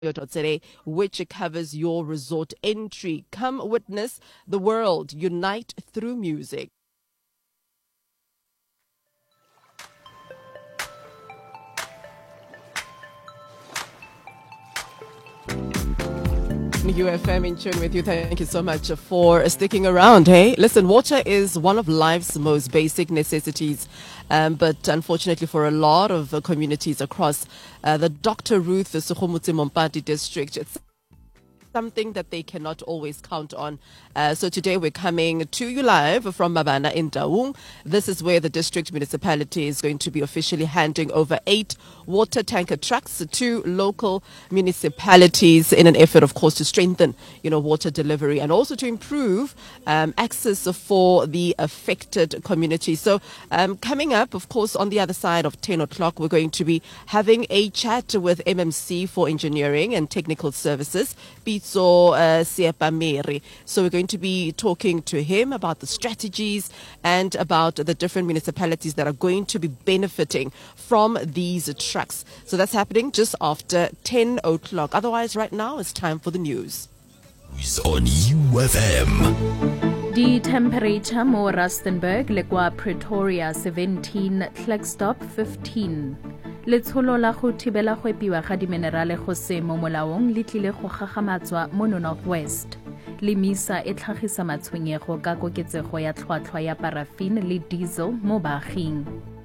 today, which covers your resort entry. Come witness the world unite through music. UFM in tune with you. Thank you so much for sticking around. Hey, listen, water is one of life's most basic necessities, but unfortunately for a lot of communities across the Dr. Ruth Sekgomotse Mompati district, it's something that they cannot always count on. So today we're coming to you live from Mabana in Taung. This is where the district municipality is going to be officially handing over 8 water tanker trucks to local municipalities in an effort, of course, to strengthen, water delivery and also to improve access for the affected community. So coming up, of course, on the other side of 10 o'clock, we're going to be having a chat with MMC for Engineering and Technical Services, Pitso Siepameri. So we're going to be talking to him about the strategies and about the different municipalities that are going to be benefiting from these trucks. So that's happening just after 10 o'clock. Otherwise, right now, it's time for the news. On UFM. The temperature mo Rustenburg le kwa Pretoria 17, Klerksdorp 15. Letsholo la go thibela go epiwa ga diminerale go se mo molaong le tlile go gagamatswa mo Northwest. Le MISA e tlhagisa matshwenyego ka koketsego ya tlhwatlhwa ya paraffin le diesel mo baaging.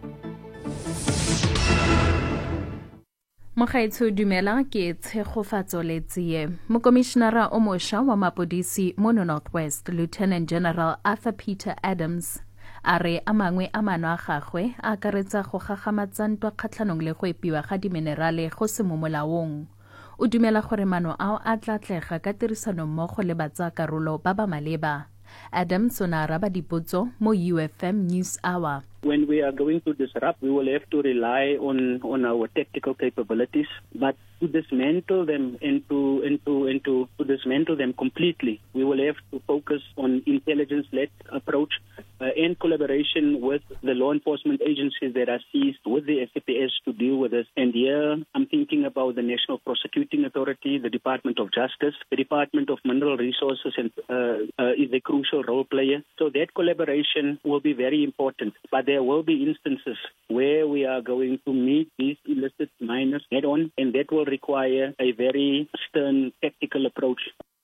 Mogaetsho dumela ke tshegofatso le tsie. Mokomishenara o mošwa wa mapodisi mo Northwest, Lieutenant General Arthur Peter Adams, a re a mangwe a mano a gagwe a akaretsa go gagamatsa ntwa kgatlhanong le go epiwa ga diminerale go se mo molaong. O dumela gore mano ao a tla tlega ka tirisano mmogo le batsakarolo ba ba maleba. Adams o ne a araba dipotso mo UFM News Hour. When we are going to disrupt, we will have to rely on our tactical capabilities, but to dismantle them and to dismantle them completely, we will have to focus on intelligence-led approach and collaboration with the law enforcement agencies that are seized with the SAPS to deal with this. And here, I'm thinking about the National Prosecuting Authority, the Department of Justice, the Department of Mineral Resources, and is a crucial role player. So that collaboration will be very important. But there will be instances where we are going to meet these illicit miners head-on, and that will require a very stern tactical approach.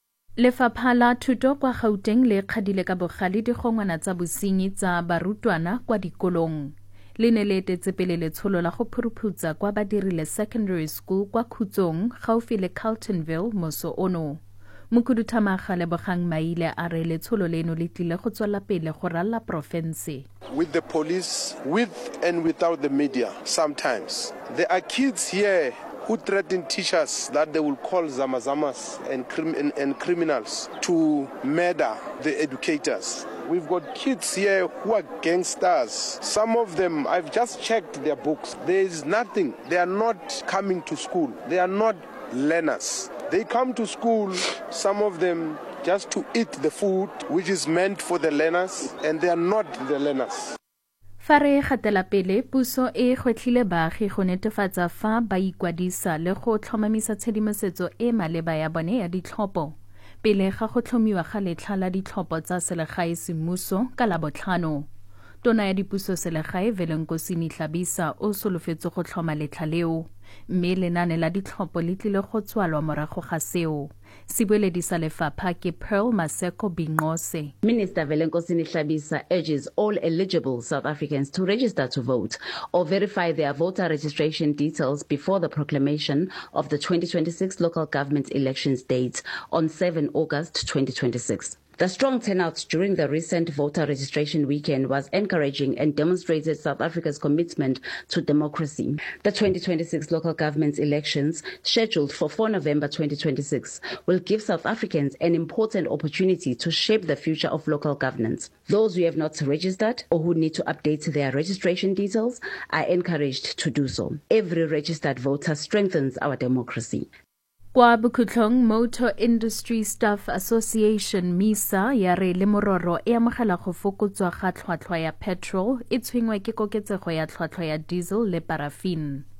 Lefapha la Thuto kwa Gauteng le kgadile ka bogale digongwana tsa bosenyi tsa barutwana kwa dikolong. Le ne le etetse pele letsholo la go phuruphutsa kwa badirile secondary school kwa Khutsong gaufi le Carltonville moso ono. Mokhuduthamaga Lebogang Maile a re letsholo leno le tlile go tswela pele go ralla profense. With the police, with and without the media, sometimes there are kids here who threaten teachers that they will call zamazamas and criminals to murder the educators. We've got kids here who are gangsters. Some of them, I've just checked their books. There is nothing. They are not coming to school. They are not learners. They come to school, some of them, just to eat the food which is meant for the learners, and they are not the learners. Fa re gatela pele, puso e gwetlhile baagi go netefatsa fa ba ikwadisa le go tlhomamisa tshedimosetso e maleba ya bone ya ditlhopho. Pele ga go tlhomiwa ga letlha la ditlhopho tsa selegae semmuso ka la botlhano. Tona ya dipuso selegae Velenkosini Hlabisa o solofetse go tlhoma letlha leo, mme lenane la ditlhopho le tlile go tswalwa morago ga seo. Sibueledi sa lefapha ke Pearl Maseko Binqose. Minister Velenkosini Hlabisa urges all eligible South Africans to register to vote or verify their voter registration details before the proclamation of the 2026 local government elections date on 7 August 2026. The strong turnout during the recent voter registration weekend was encouraging and demonstrated South Africa's commitment to democracy. The 2026 local government elections, scheduled for 4 November 2026, will give South Africans an important opportunity to shape the future of local governance. Those who have not registered or who need to update their registration details are encouraged to do so. Every registered voter strengthens our democracy. Kwa Bokhutlong Motor Industry Staff Association MISA ya re le mororo e amogela go fokotswa ga tlhwatlhwa ya petrol e tshwengwa ke koketsego ya tlhwatlhwa ya diesel le paraffin.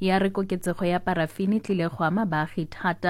ya re koketsego ya parafini tlile go ama baagi thata